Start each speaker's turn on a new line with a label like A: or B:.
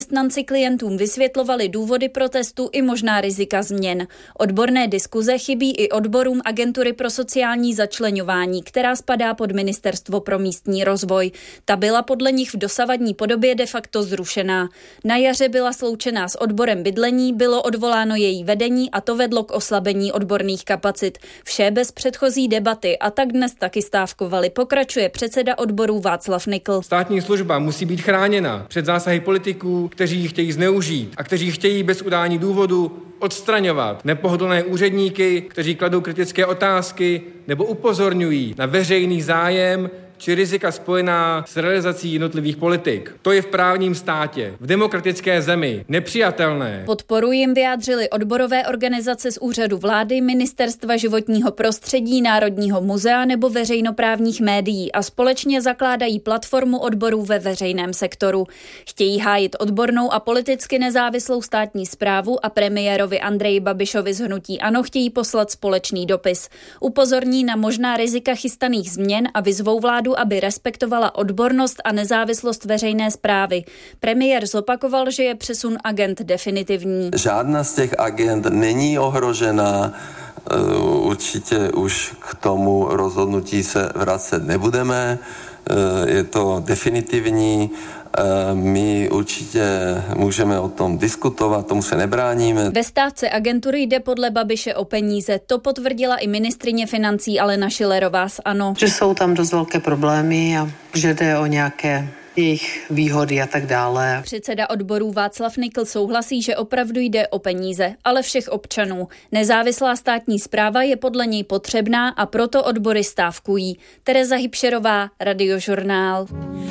A: zaměstnanci klientům vysvětlovali důvody protestu i možná rizika změn. Odborné diskuze chybí i odborům Agentury pro sociální začleňování, která spadá pod Ministerstvo pro místní rozvoj. Ta byla podle nich v dosavadní podobě de facto zrušená. Na jaře byla sloučená s odborem bydlení, bylo odvoláno její vedení a to vedlo k oslabení odborných kapacit. Vše bez předchozí debaty a tak dnes taky stávkovali. Pokračuje předseda odborů Václav Nikl.
B: Státní služba musí být chráněna před zásahy politiků, kteří ji chtějí zneužít a kteří chtějí bez udání důvodu odstraňovat nepohodlné úředníky, kteří kladou kritické otázky nebo upozorňují na veřejný zájem či rizika spojená s realizací jednotlivých politik. To je v právním státě, v demokratické zemi nepřijatelné.
A: Podporu jim vyjádřili odborové organizace z úřadu vlády, Ministerstva životního prostředí, Národního muzea nebo veřejnoprávních médií a společně zakládají platformu odborů ve veřejném sektoru. Chtějí hájit odbornou a politicky nezávislou státní správu a premiérovi Andreji Babišovi z hnutí ANO chtějí poslat společný dopis. Upozorní na možná rizika chystaných změn a vyzvou vládu, aby respektovala odbornost a nezávislost veřejné správy. Premiér zopakoval, že je přesun agend definitivní.
C: Žádná z těch agend není ohrožena. Určitě už k tomu rozhodnutí se vracet nebudeme. Je to definitivní. My určitě můžeme o tom diskutovat, tomu se nebráníme.
A: Ve stávce agentury jde podle Babiše o peníze. To potvrdila i ministryně financí Alena Schillerová z ANO.
D: Že jsou tam dost velké problémy a že jde o nějaké jejich výhody a tak dále.
A: Předseda odborů Václav Nikl souhlasí, že opravdu jde o peníze, ale všech občanů. Nezávislá státní správa je podle něj potřebná a proto odbory stávkují. Tereza Hybšerová, Radiožurnál.